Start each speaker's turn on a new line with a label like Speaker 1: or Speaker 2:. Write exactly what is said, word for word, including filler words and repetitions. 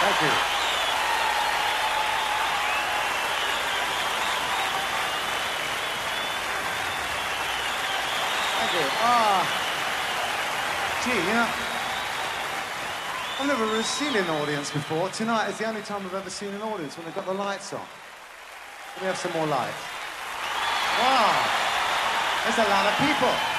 Speaker 1: Thank you. Thank you. Ah. Gee, you know, I've never really seen an audience before. Tonight is the only time I've ever seen an audience when they've got the lights on. Let me have some more lights. Wow. There's a lot of people.